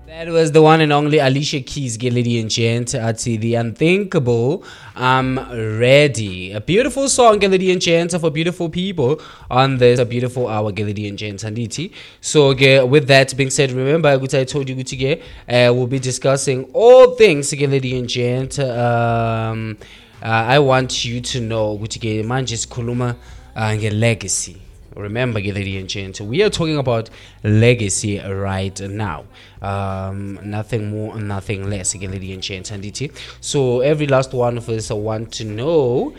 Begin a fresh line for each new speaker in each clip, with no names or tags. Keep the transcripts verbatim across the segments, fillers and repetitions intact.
That was the one and only Alicia Keys, get lady and gent, at the unthinkable. I'm ready. A beautiful song, get lady and gent, for beautiful people on this a beautiful hour, get lady and gent, Anditi. So, get with that being said, remember, what I told you to uh, we'll be discussing all things, get lady and gent. Um, uh, I want you to know, what you get, man, just kuluma and get legacy. Remember, lady and gent, we are talking about legacy right now. Um, nothing more, nothing less, lady and gent. So every last one of us want to know,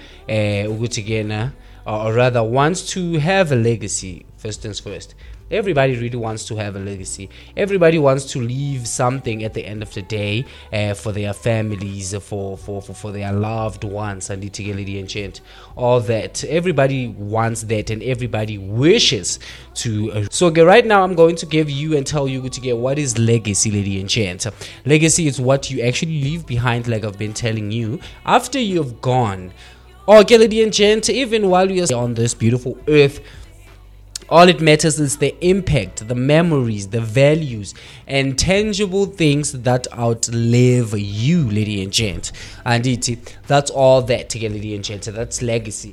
uh, or rather wants to have a legacy. First things first. Everybody really wants to have a legacy. Everybody wants to leave something at the end of the day uh, for their families, for, for, for, for their loved ones, and lady and gent. All that. Everybody wants that, and everybody wishes to. Uh, so okay, right now, I'm going to give you and tell you to get what is legacy, lady and gent. Legacy is what you actually leave behind, like I've been telling you, after you've gone. Okay, lady and gent, even while you're on this beautiful earth, all it matters is the impact, the memories, the values, and tangible things that outlive you, lady and gent. And it, that's all that, lady and gent. That's legacy.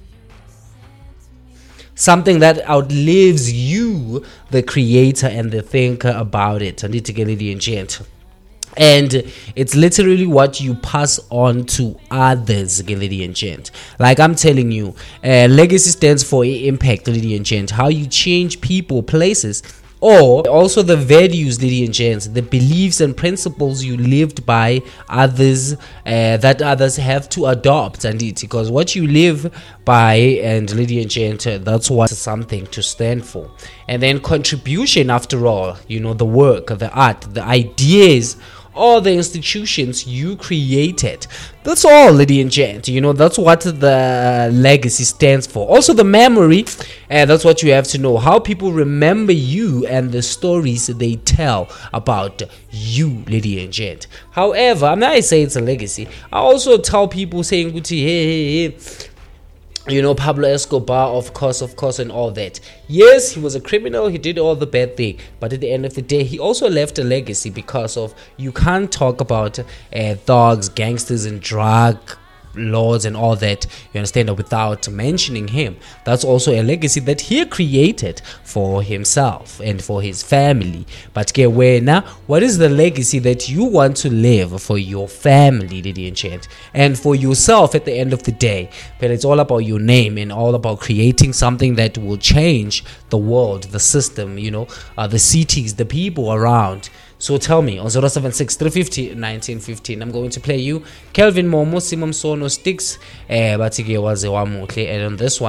Something that outlives you, the creator and the thinker about it. And it, lady and gent. And it's literally what you pass on to others, lady and gent. Like I'm telling you, uh, legacy stands for impact, lady and gent. How you change people, places, or also the values, lady and gent, the beliefs and principles you lived by others, uh, that others have to adopt. And it, because what you live by, and lady and gent, that's what something to stand for. And then contribution, after all, you know, the work, the art, the ideas, all the institutions you created. That's all, lady and gent. You know, that's what the legacy stands for. Also the memory, and uh, that's what you have to know. How people remember you and the stories they tell about you, lady and gent. However, I mean, I say it's a legacy. I also tell people saying, hey, hey, hey, you know, Pablo Escobar, of course, of course, and all that. Yes, he was a criminal. He did all the bad thing. But at the end of the day, he also left a legacy because of, you can't talk about uh, thugs, gangsters, and drug lords and all that, you understand, without mentioning him. That's also a legacy that he created for himself and for his family. But get where now, what is the legacy that you want to live for your family, lady and gent, and for yourself at the end of the day? But it's all about your name and all about creating something that will change the world, the system, you know, uh, the cities, the people around. So tell me on zero seven six, three five zero, one nine one five. I'm going to play you Kelvin Momo, Simon Sono Sticks, eh, but was and on this one.